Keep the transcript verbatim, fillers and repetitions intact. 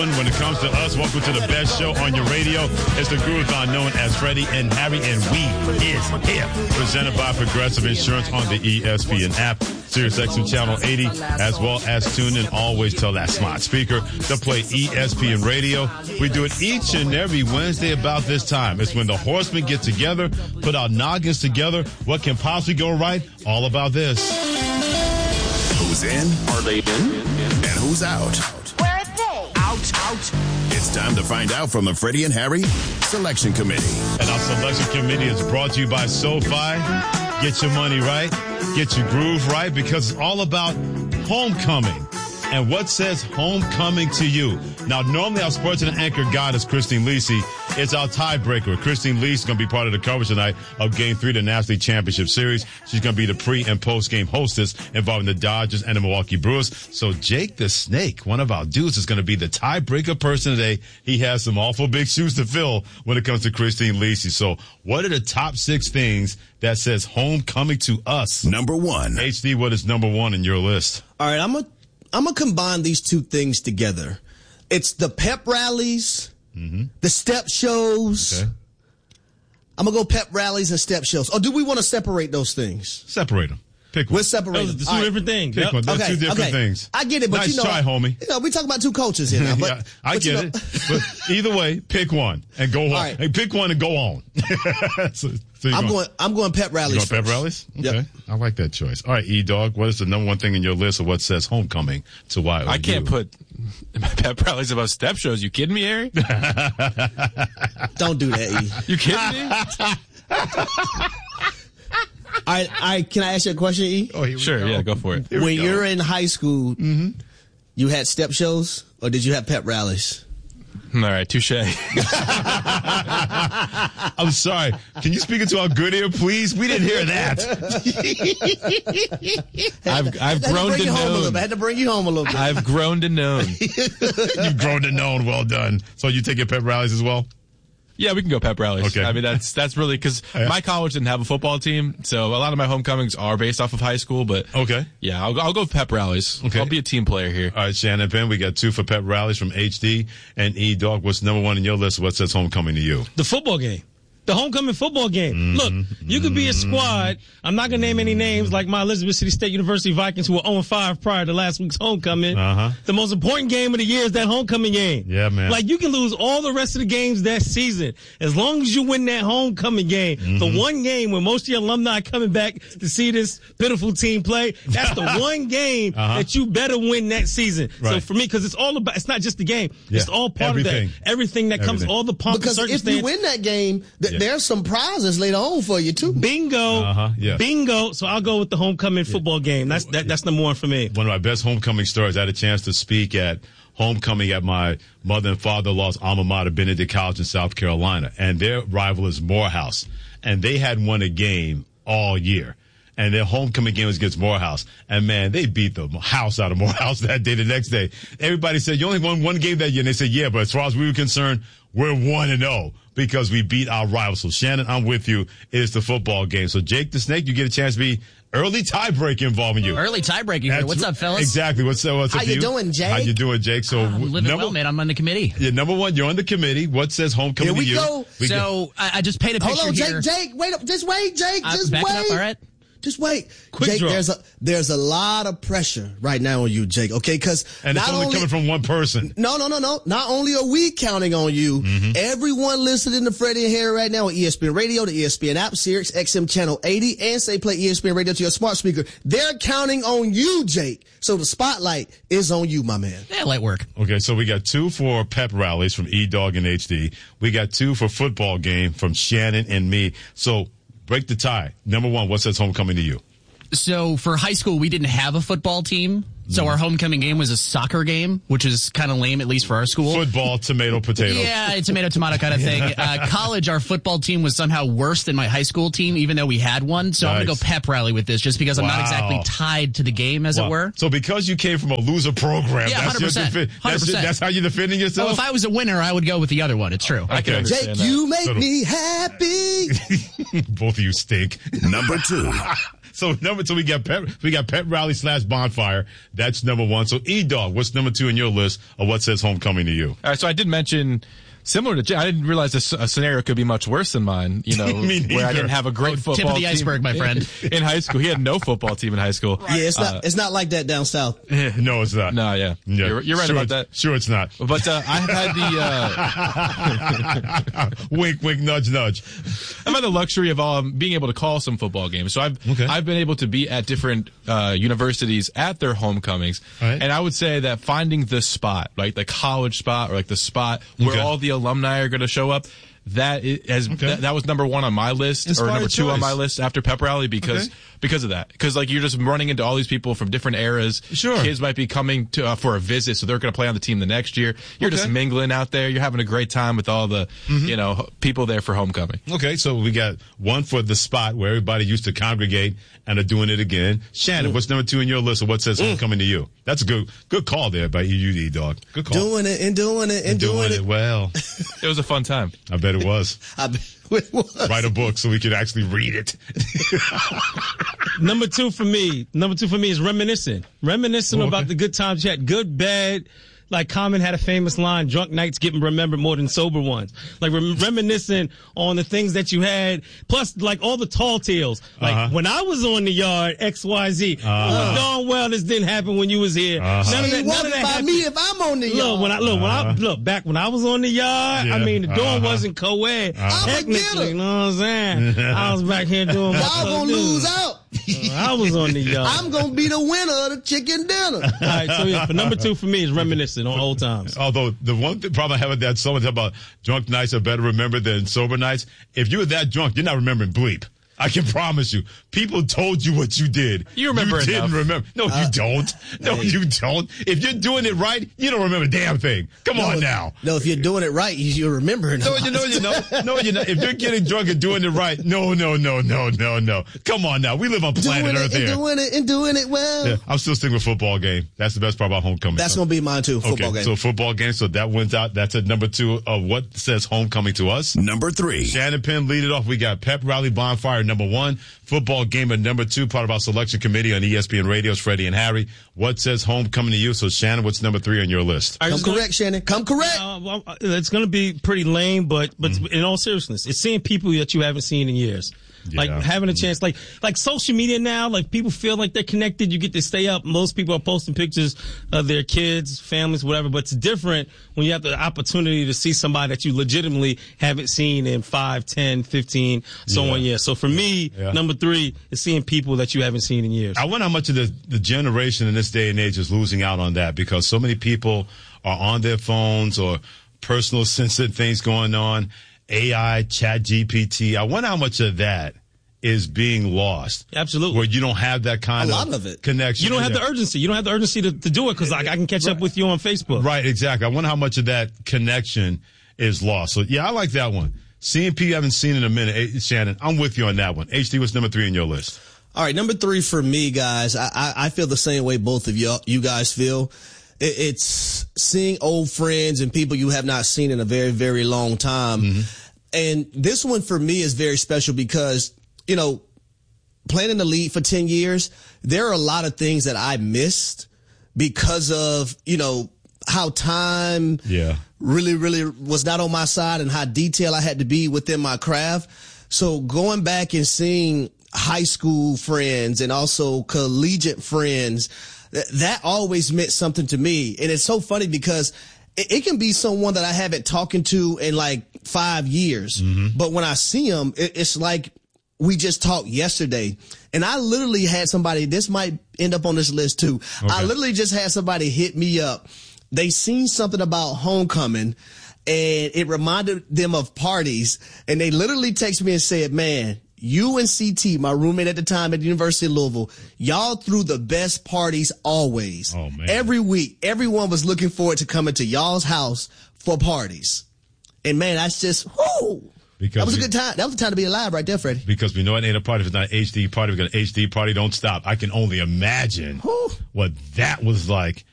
When it comes to us, welcome to the best show on your radio. It's the Groove-thon known as Freddie and Harry, and we is here. Presented by Progressive Insurance on the E S P N app, Sirius X M Channel eighty, as well as tune in. Always tell that smart speaker to play E S P N Radio. We do it each and every Wednesday about this time. It's when the horsemen get together, put our noggins together. What can possibly go right? All about this. Who's in? Are they in? And who's out? Out, out. It's time to find out from the Freddie and Harry Selection Committee. And our selection committee is brought to you by SoFi. Get your money right. Get your groove right, because it's all about homecoming. And what says homecoming to you? Now, normally our sports and anchor guide is Christine Lisi. It's our tiebreaker. Christine Lisi is going to be part of the coverage tonight of Game three of the National League Championship Series. She's going to be the pre- and post-game hostess involving the Dodgers and the Milwaukee Brewers. So Jake the Snake, one of our dudes, is going to be the tiebreaker person today. He has some awful big shoes to fill when it comes to Christine Lisi. So what are the top six things that says homecoming to us? Number one. H D, what is number one in your list? All right, I'm going to I'm going to combine these two things together. It's the pep rallies, mm-hmm. the step shows. Okay. I'm going to go pep rallies and step shows. Or do we want to separate those things? Separate them. Pick one. We'll separate them. Two right. different things. Pick Yep. one. They're okay, two different okay. things. I get it, but nice you know. try, homie. You know, we talking about two cultures here now. But, yeah, I but get you know. it. But either way, pick one and go on. Right. Hey, pick one and go on. so, so I'm going. I'm going pep rallies. You going pep rallies? Okay. Yep. I like that choice. All right, E-Dog, what is the number one thing in your list of what says homecoming to why? I can't you? put pep rallies about step shows. You kidding me, Harry? Don't do that, E. You kidding me? All right, all right, can I ask you a question, E? Oh, here we sure, go. yeah, go for it. Here when you're in high school, mm-hmm. you had step shows, or did you have pep rallies? All right, touche. I'm sorry. Can you speak into our good ear, please? We didn't hear that. I've I've I had grown to, bring to you home a know. little bit. I had to bring you home a little bit. I've grown to know. You've grown to known. Well done. So you take your pep rallies as well? Yeah, we can go pep rallies. Okay. I mean, that's that's really because Yeah. my college didn't have a football team, so a lot of my homecomings are based off of high school. But Okay. yeah, I'll I'll go with pep rallies. Okay. I'll be a team player here. All right, Shannon Penn, we got two for pep rallies from H D and E-Dog. What's number one in your list? What says homecoming to you? The football game. The homecoming football game. Mm-hmm. Look, you could be a squad. I'm not going to name any names like my Elizabeth City State University Vikings who were oh and five prior to last week's homecoming. Uh-huh. The most important game of the year is that homecoming game. Yeah, man. Like, you can lose all the rest of the games that season. As long as you win that homecoming game, mm-hmm. the one game where most of your alumni are coming back to see this pitiful team play, that's the one game uh-huh. that you better win that season. Right. So for me, because it's all about, it's not just the game. Yeah. It's all part Everything. of that. Everything that Everything. comes, all the pomp Because and if circumstance. you win that game, th- Yeah. there's some prizes later on for you too. Bingo. Uh-huh, yes. Bingo. So I'll go with the homecoming football game. That's that, that's number one for me. One of my best homecoming stories. I had a chance to speak at homecoming at my mother and father-in-law's alma mater, Benedict College in South Carolina. And their rival is Morehouse. And they hadn't won a game all year. And their homecoming game was against Morehouse. And, man, they beat the house out of Morehouse that day. The next day, everybody said, you only won one game that year. And they said, yeah, but as far as we were concerned, we're one and oh because we beat our rivals. So, Shannon, I'm with you. It's the football game. So, Jake the Snake, you get a chance to be early tiebreak involving you. Early tiebreaker here. That's What's up, fellas? Exactly. What's, uh, what's How up you you doing, Jake? How you doing, Jake? So, I'm living number, well, man. I'm on the committee. Yeah, number one, you're on the committee. What says homecoming Here we to you? go. We so I, I just paid a picture Hold on, Jake. here. Jake, wait up. Just wait, Jake. Uh, Just back wait. it up, all right? Just wait. Quick Jake, draw. there's a there's a lot of pressure right now on you, Jake, okay? Because And it's not only, only coming from one person. No, no, no, no. Not only are we counting on you, mm-hmm. everyone listening to Freddie and Harry right now on E S P N Radio, the E S P N app, Sirius X M Channel eighty, and say play E S P N Radio to your smart speaker. They're counting on you, Jake. So the spotlight is on you, my man. Yeah, light work. Okay, so we got two for pep rallies from E-Dog and H D. We got two for football game from Shannon and me. So break the tie. Number one, what says homecoming to you? So for high school, we didn't have a football team. So our homecoming game was a soccer game, which is kind of lame, at least for our school. Football, tomato, potato. Yeah, a tomato, tomato kind of thing. Uh, college, our football team was somehow worse than my high school team, even though we had one. So Nice. I'm going to go pep rally with this just because I'm Wow. not exactly tied to the game, as Wow. it were. So because you came from a loser program, Yeah, that's, your one hundred percent. defi- one hundred that's, your- percent. that's how you're defending yourself? Well, if I was a winner, I would go with the other one. It's true. I can Okay. understand Jake, that. you make So- me happy. Both of you stink. Number two. So number two, we got pep, we got pep rally slash bonfire. That's number one. So E-Dog, what's number two in your list of what says homecoming to you? All right, so I did mention, similar to Jay, I didn't realize this a scenario could be much worse than mine, you know, where I didn't have a great football Tip of the team iceberg, my friend. In, in high school. He had no football team in high school. Yeah, it's not Uh, it's not like that down south. No, it's not. no, yeah. Yeah. You're, you're right Sure about it's- that. Sure, it's not. But uh, I had the uh, Wink, wink, nudge, nudge. I've had the luxury of um, being able to call some football games. So I've Okay. I've been able to be at different uh, universities at their homecomings, Right. and I would say that finding the spot, like the college spot or like the spot where Okay. all the alumni are going to show up. That is, has Okay. that, that was number one on my list, Inspired or number two on choice. my list after pep rally because Okay. because of that. Because like you're just running into all these people from different eras. Sure. Kids might be coming to uh, for a visit, so they're going to play on the team the next year. You're just Okay. mingling out there. You're having a great time with all the you know people there for homecoming. Okay, so we got one for the spot where everybody used to congregate and are doing it again. Shannon, what's number two in your list of what says homecoming to you? That's a good good call there by you, E-Dog. Good call. Doing it and doing it and doing, Doing it well. It was a fun time. I bet it was. I bet it was. Write a book so we could actually read it. Number two for me, number two for me is reminiscing. Reminiscing Oh, okay. about the good times you had, good, bad. Like Common had a famous line, drunk nights get remembered more than sober ones. Like rem- reminiscing on the things that you had, plus like all the tall tales. Like Uh-huh. when I was on the yard, X Y Z. Uh-huh. Darn well this didn't happen when you was here. Uh-huh. None of He that, none of walking that by happened. me if I'm on the yard. Look, when I look, when I look back when I was on the yard, Yeah, I mean the door uh-huh. wasn't co-ed. I'm a Technically, getter. you know what I'm saying? I was back here doing my Y'all stuff, gonna too. lose out. I was on the yard. I'm gonna be the winner of the chicken dinner. All right, so yeah, but number two for me is reminiscing on old times. Although the one thing problem I have with that, someone talk about drunk nights are better remembered than sober nights. If you're that drunk, you're not remembering bleep. I can promise you. People told you what you did. You remember You didn't enough. remember. No, you don't. No, hey. you don't. If you're doing it right, you don't remember a damn thing. Come on now. No, if you're doing it right, you, you're remembering. No, it. you know, you know, no, you know. If you're getting drunk and doing it right, no, no, no, no, no, no. Come on now. We live on planet doing Earth it and here. doing it and doing it well. Yeah, I'm still sticking with football game. That's the best part about homecoming. That's gonna be mine too. Football okay, game. so football game. So that went out. That's at number two of what says homecoming to us. Number three. Shannon Penn lead it off. We got pep rally bonfire number one, football game at number two, part of our selection committee on E S P N Radio's Freddie and Harry. What says homecoming to you? So Shannon, what's number three on your list? I Come just gonna- correct, Shannon. Come correct. Uh, well, uh, it's going to be pretty lame, but but Mm-hmm. in all seriousness, it's seeing people that you haven't seen in years. Like Yeah. having a chance, like like social media now, like people feel like they're connected. You get to stay up. Most people are posting pictures of their kids, families, whatever. But it's different when you have the opportunity to see somebody that you legitimately haven't seen in five, ten, fifteen, so Yeah. on years. So for me, Yeah. number three is seeing people that you haven't seen in years. I wonder how much of the, the generation in this day and age is losing out on that because so many people are on their phones or personal sensitive things going on. A I, Chat G P T. I wonder how much of that is being lost. Absolutely. Where you don't have that kind A of, lot of it. connection. You don't have Yeah. the urgency. You don't have the urgency to, to do it because I, I can catch up with you on Facebook. Right, exactly. I wonder how much of that connection is lost. So, yeah, I like that one. Seeing people you haven't seen in a minute. Hey, Shannon, I'm with you on that one. H D, what's number three on your list? All right, number three for me, guys. I, I, I feel the same way both of you you guys feel. It, it's seeing old friends and people you have not seen in a very, very long time. Mm-hmm. And this one for me is very special because, you know, playing in the league for ten years, there are a lot of things that I missed because of, you know, how time Yeah. really, really was not on my side and how detailed I had to be within my craft. So going back and seeing high school friends and also collegiate friends, th- that always meant something to me. And it's so funny because it, it can be someone that I haven't talked to in like five years. Mm-hmm. But when I see them, it, it's like we just talked yesterday. And I literally had somebody, this might end up on this list too. Okay. I literally just had somebody hit me up. They seen something about homecoming and it reminded them of parties. And they literally texted me and said, man, you and C T, my roommate at the time at the University of Louisville, y'all threw the best parties always. Oh, man. Every week, everyone was looking forward to coming to y'all's house for parties. And man, that's just, whoo. Because That was a we- good time. That was the time to be alive right there, Freddie. Because we know it ain't a party if it's not an H D party. We're going to H D party. Don't stop. I can only imagine Whew. what that was like